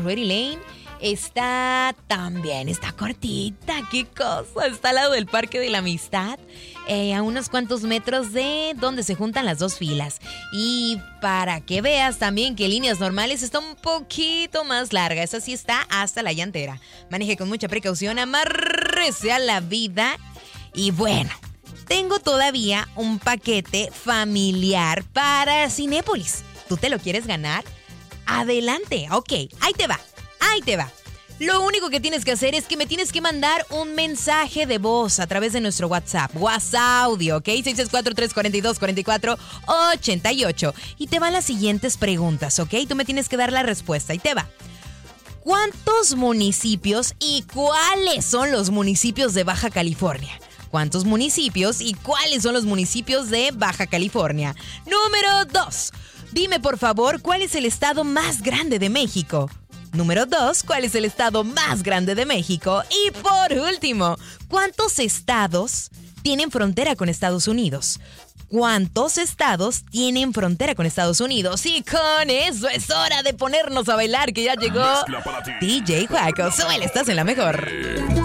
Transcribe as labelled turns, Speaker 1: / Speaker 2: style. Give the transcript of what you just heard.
Speaker 1: Drury Lane está también, está cortita, qué cosa. Está al lado del Parque de la Amistad, a unos cuantos metros de donde se juntan las dos filas. Y para que veas también que Líneas Normales está un poquito más larga. Esa sí está hasta la llantera. Maneje con mucha precaución, amárrese a la vida. Y bueno, tengo todavía un paquete familiar para Cinépolis. ¿Tú te lo quieres ganar? Adelante, ok, ahí te va. Lo único que tienes que hacer es que me tienes que mandar un mensaje de voz a través de nuestro WhatsApp. Audio, ¿ok? 664-342-4488. Y te van las siguientes preguntas, ¿ok? Tú me tienes que dar la respuesta. Ahí te va. ¿Cuántos municipios y cuáles son los municipios de Baja California? ¿Cuántos municipios y cuáles son los municipios de Baja California? Número 2. Dime, por favor, ¿cuál es el estado más grande de México? Número 2, ¿cuál es el estado más grande de México? Y por último, ¿cuántos estados tienen frontera con Estados Unidos? ¿Cuántos estados tienen frontera con Estados Unidos? Y con eso es hora de ponernos a bailar, que ya llegó DJ Juaco. Súbele, estás en la mejor.